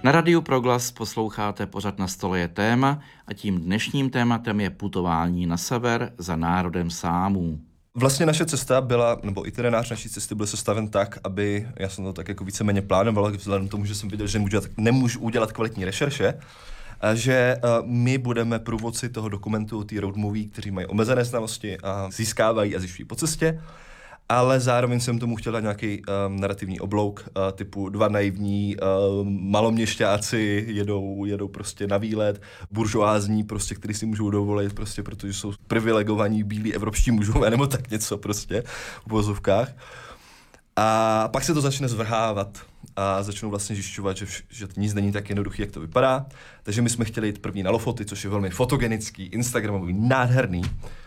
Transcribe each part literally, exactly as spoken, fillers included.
Na Radiu Proglas posloucháte pořad Na stole je téma a tím dnešním tématem je putování na sever za národem Sámů. Vlastně naše cesta byla, nebo itinerář naší cesty byl sestaven tak, aby, já jsem to tak jako víceméně plánoval, vzhledem k tomu, že jsem viděl, že nemůžu, nemůžu udělat kvalitní rešerše, že my budeme průvodci toho dokumentu, té road movie, kteří mají omezené znalosti a získávají a zjišťují po cestě, ale zároveň jsem tomu chtěl dát nějaký um, narrativní oblouk, uh, typu dva naivní uh, maloměšťáci jedou, jedou prostě na výlet, buržoázní, prostě, který si můžou dovolit, prostě, protože jsou privilegovaní bílí evropští mužové, nebo tak něco prostě v uvozovkách. A pak se to začne zvrhávat a začnou vlastně zjišťovat, že, vš- že nic není tak jednoduchý, jak to vypadá. Takže my jsme chtěli jít první na Lofoty, což je velmi fotogenický, instagramový, nádherný.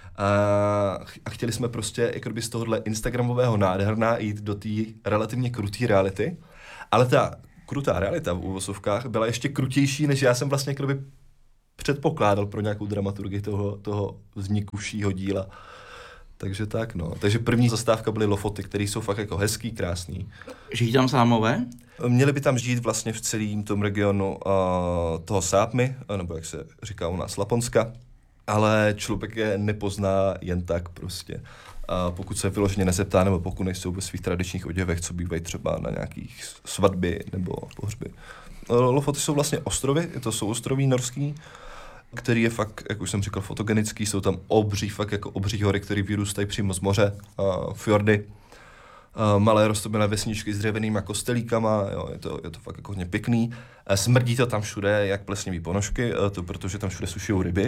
A chtěli jsme prostě jako by z tohohle instagramového nádherná jít do té relativně kruté reality, ale ta krutá realita v uvozovkách byla ještě krutější, než já jsem vlastně jako by předpokládal pro nějakou dramaturgii toho, toho vznikuvšího díla. Takže tak, no. Takže první zastávka byly Lofoty, které jsou fakt jako hezký, krásný. Žijí tam Sámové? Měli by tam žít vlastně v celém tom regionu uh, toho Sápmi, nebo jak se říká u nás Laponska. Ale člověk je nepozná jen tak prostě. A pokud se vyloženě nezeptá, nebo pokud nejsou ve svých tradičních oděvech, co bývají třeba na nějakých svatby nebo pohřby. Lofoty jsou vlastně ostrovy, to jsou ostroví norský, který je fakt, jak už jsem říkal, fotogenický, jsou tam obří, fakt jako obří hory, které vyrůstají přímo z moře, a fjordy, a malé roztobené vesničky s dřevěnýma kostelíkama, jo, je to, je to fakt jako hodně pěkný. A smrdí to tam všude, jak plesnivý ponožky, to protože tam všude sušijou ryby.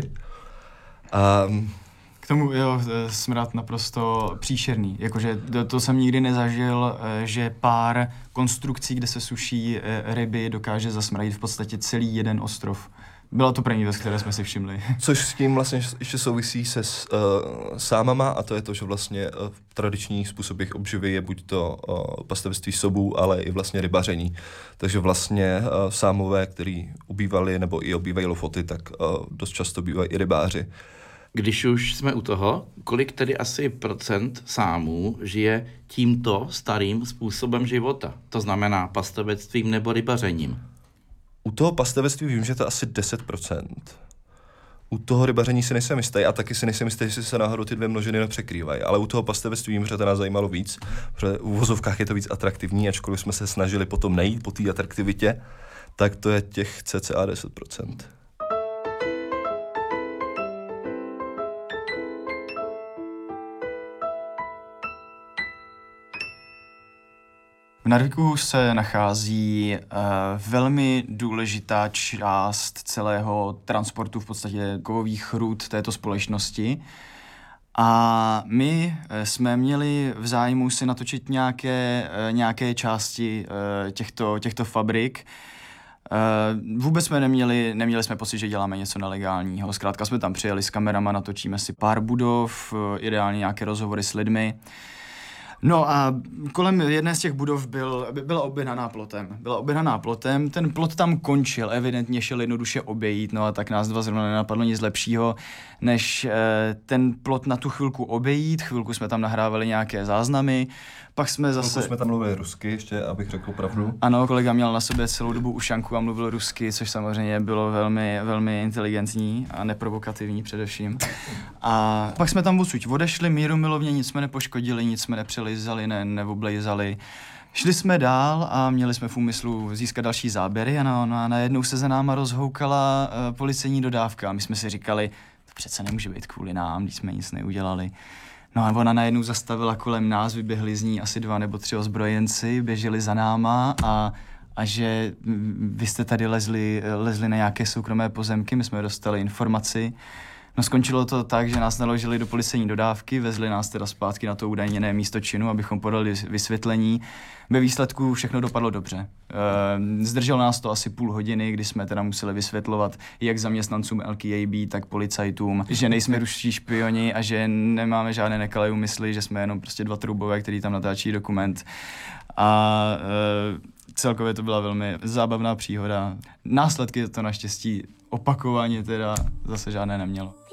Um, K tomu, jo, smrad naprosto příšerný. Jakože to, to jsem nikdy nezažil, že pár konstrukcí, kde se suší ryby, dokáže zasmradit v podstatě celý jeden ostrov. Byla to první věc, které jsme si všimli. Což s tím vlastně ještě souvisí se s, uh, sámama, a to je to, že vlastně uh, v tradičních způsobech obživy je buď to uh, pastevectví sobů, ale i vlastně rybaření. Takže vlastně uh, sámové, který ubývali nebo i obývají Lofoty, tak uh, dost často bývají i rybáři. Když už jsme u toho, kolik tedy asi procent Sámů žije tímto starým způsobem života? To znamená pastevectvím nebo rybařením? U toho pastevectví vím, že to je asi deset procent. U toho rybaření si nejsem jistý a taky si nejsem jistý, jestli se náhodou ty dvě množiny nepřekrývají. Ale u toho pastevectví vím, že to nás zajímalo víc, protože v uvozovkách je to víc atraktivní, ačkoliv jsme se snažili potom nejít po té atraktivitě, tak to je těch cca deset procent. V Narviku se nachází uh, velmi důležitá část celého transportu, v podstatě kovových rud této společnosti. A my jsme měli v zájmu si natočit nějaké, uh, nějaké části uh, těchto, těchto fabrik. Uh, vůbec jsme neměli, neměli jsme pocit, že děláme něco nelegálního. Zkrátka jsme tam přijeli s kamerama, natočíme si pár budov, uh, ideálně nějaké rozhovory s lidmi. No a kolem jedné z těch budov byl, byla oběhnaná plotem. Byla oběhnaná plotem, ten plot tam končil, evidentně šel jednoduše obejít, no a tak nás dva zrovna nenapadlo nic lepšího, než eh, ten plot na tu chvilku obejít, chvilku jsme tam nahrávali nějaké záznamy, pak jsme zase... Chvilku jsme tam mluvili rusky, ještě abych řekl pravdu. Ano, kolega měl na sobě celou dobu ušanku a mluvil rusky, což samozřejmě bylo velmi, velmi inteligentní a neprovokativní především. A pak jsme tam odsud odešli mírumilovně, nic jsme nepoškodili, nic jsme nepřelizali, ne, neoblejzali. Šli jsme dál a měli jsme v úmyslu získat další záběry a, na, a najednou se za náma rozhoukala uh, policejní dodávka a my jsme si říkali, to přece nemůže být kvůli nám, když jsme nic neudělali. No a ona najednou zastavila kolem nás, vyběhli z ní asi dva nebo tři ozbrojenci, běželi za náma a, a že vy jste tady lezli, lezli na nějaké soukromé pozemky, my jsme dostali informaci. No skončilo to tak, že nás naložili do policejní dodávky, vezli nás teda zpátky na to údajněné místo činu, abychom podali vysvětlení. Ve výsledku všechno dopadlo dobře. E, zdrželo nás to asi půl hodiny, kdy jsme teda museli vysvětlovat jak zaměstnancům L K A B, tak policajtům, že nejsme ruští špioni a že nemáme žádné nekalé úmysly, že jsme jenom prostě dva trubové, který tam natáčí dokument. A e, celkově to byla velmi zábavná příhoda. Následky to naštěstí opakovaně teda zase žádné nemělo.